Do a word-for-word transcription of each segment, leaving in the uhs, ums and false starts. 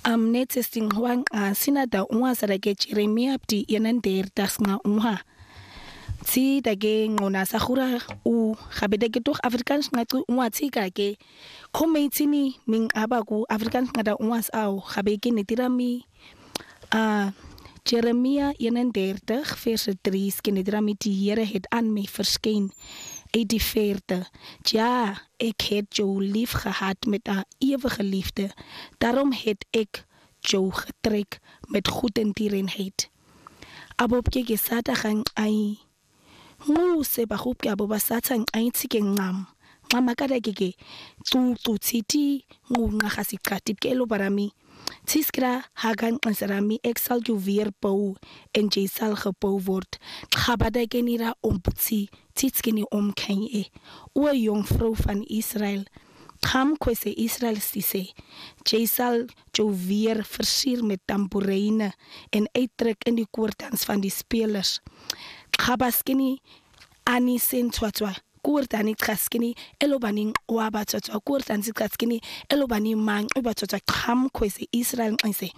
am net testing huang a sina da unwa sarake Jeremia pti yanan der das nga unha si dage ngona sa khura u khabede ke toch Afrikaans nga tu unwa tsika ke khomeitsini ming abaku Afrikaans nga da unwa au khabeke netirami a Jeremia eenendertig vers drie skenedramie die Here het aan my verskyn uit die verte. Ja, ek het jou lief gehad met 'n ewige liefde. Daarom het ek jou getrek met goedertierenheid. Abobke ke sata gang ai. Mu se ba hopke abo ba sata ai tsike ngam. Mama kada keke tu tu tsiti ngu nga gasikati ke lo barami. Tiskra hagan ansarami ek sal jou weer bou en jy sal gebou word. Gabada kenira omputsi titskeni omken e. O jong vrou van Israel. Kam kwese Israel sise. Jy sal jou weer versier met tambourine en uittrek in die koortans van die spelers. Gabaskeni ani sentwatwa. Koortani tskaskini elobaning wabatsotwa koortani tskaskini elobani mang ubatsotwa kham kwese Israel nse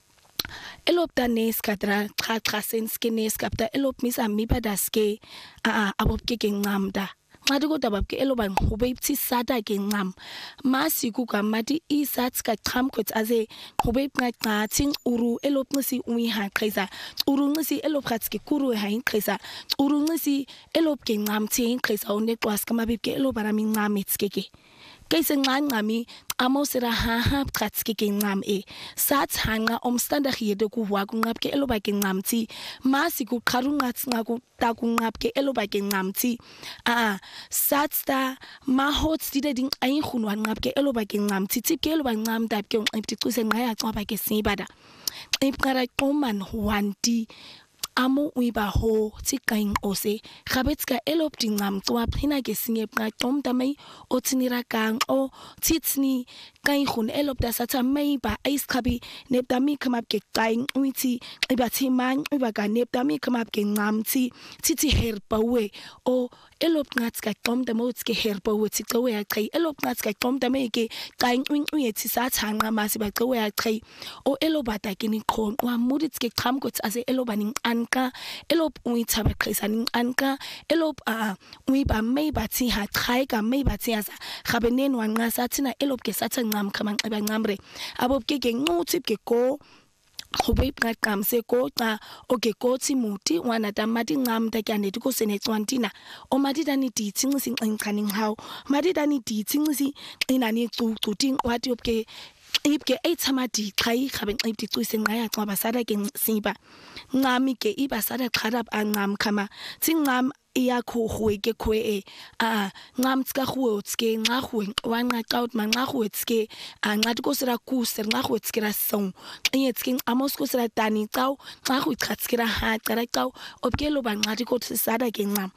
elopta neskatra tskasenski neskapta elopmisa mibadaske a abobke ke ngamda ngadi kodwa babke eloban khube iptsisata ke ngam masiku kamati isats ka kham kwets aze khube ipnqathi uru elopnisi uyiha qhisa uru nqisi elopkhatski kuru hayin qhisa uru nqisi elopke ngamthi qhisa uneqwas kamabibke elobarami ngametskeke kayse nqanqami amosera ha ha qhatski ke ngam e sats hanga omstanda khiyede ku wa kunqapke elobake ngamthi masiku qharunqats ngaku takunqapke elobake ngamthi a satsta mahots dide ding ayinkhunwan ngapke elobake ngamthi tipke eloba ngamtapke unqipticuse ngaya cwaba ke sibada iqara qoman wanti amo uiba ho tsikaing ose gabetska elopti ngamtwa phina ke singe qaqom tamai otsinira kang o tsitsni kaingun elopta satha meiba aiskhabi neptami khamap ke kaing uiti ibathi man ibaka neptami khamap ke ngamthi tsitsi herpawe o elop ngatska qom tamotske herpawe tsikawe ya qai elop ngatska qom tamai ke kaing uiti sathanga masi ba qawe ya qai o elobata ke ni qhon wa muditske qhamkots ase elobaning ka elop uithaba qhisaning anka elop a uiba maybathi ha trai ka maybathi asa khabenen wanqa sathina elop ke satha ngam khama xiba nqamre abobke ke nquthi ke ko khube iqaqamse ko xa oke kothi muti wana tamati ngam ta kyaneti ko sene cwantina o madida ni dithi ngisi nqinqani hawo madida ni dithi ngisi inani cucuthi wathi obke ibke eithamadi xai khabe nxibti cise ngaya xa basada ke siba ngami ke ibasada qharab angam khama tsingam iyakho khwe ke khwe e a ngam tska khwe tske nga khwe wanqa out manqa khwe tske anqathi kosira kuser nga khwe tske ra song yetske amos kosira tani xa xa khwe tskira ha qara xa obkelo banqathi kothi sada ke ngam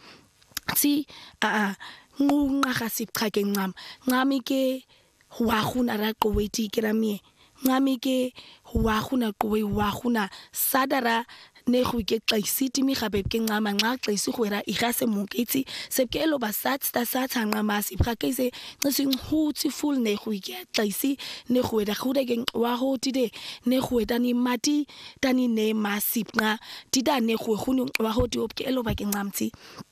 si a ngunqa gasipha ke ngam ngami ke wa khuna ra qoweti keramie ngami ke wa khuna qowe wa khuna sadara ne khwike xisiti mi gabe ke ngama nqa xisi khwera igase mukitsi sepkelo basat sta satha nqamasi phakese nqising huthi full ne khwike xisi ne khweda khude ke wa hoti de ne khweda ni mati tani ne masipnga tida ne khwe khunu wa hoti opke elo ba ke nqamthi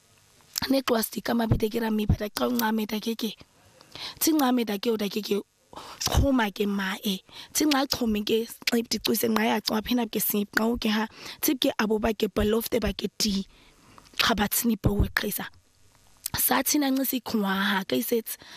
ne twasti kama bidekira mi bata xa ngame ta keke tsingame da ke oda keke khoma ke mae tsinga khomi ke xibti cise ngaya xa phina ke sipqa o ke ha tsike abo ba ke belofte ba ke ti khabatsini bo qisa sathina nqisi khwa ha ke sets